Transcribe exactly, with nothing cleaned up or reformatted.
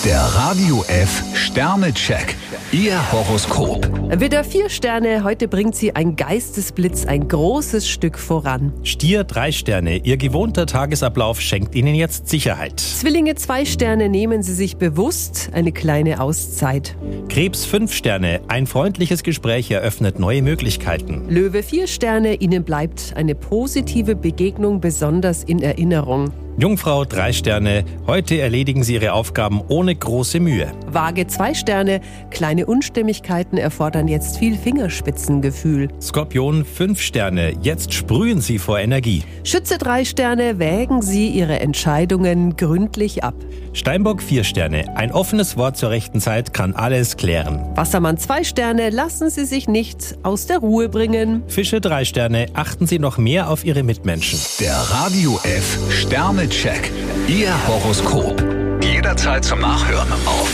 Der Radio F Sternecheck. Ihr Horoskop. Widder, vier Sterne. Heute bringt sie ein Geistesblitz ein großes Stück voran. Stier, drei Sterne. Ihr gewohnter Tagesablauf schenkt Ihnen jetzt Sicherheit. Zwillinge, zwei Sterne. Nehmen Sie sich bewusst eine kleine Auszeit. Krebs, fünf Sterne. Ein freundliches Gespräch eröffnet neue Möglichkeiten. Löwe, vier Sterne. Ihnen bleibt eine positive Begegnung besonders in Erinnerung. Jungfrau, drei Sterne. Heute erledigen Sie Ihre Aufgaben ohne große Mühe. Waage, zwei Sterne. Kleine Unstimmigkeiten erfordern jetzt viel Fingerspitzengefühl. Skorpion, fünf Sterne. Jetzt sprühen Sie vor Energie. Schütze, drei Sterne. Wägen Sie Ihre Entscheidungen gründlich ab. Steinbock, vier Sterne. Ein offenes Wort zur rechten Zeit kann alles klären. Wassermann, zwei Sterne. Lassen Sie sich nicht aus der Ruhe bringen. Fische, drei Sterne. Achten Sie noch mehr auf Ihre Mitmenschen. Der Radio F Sternecheck. Ihr Horoskop. Jederzeit zum Nachhören auf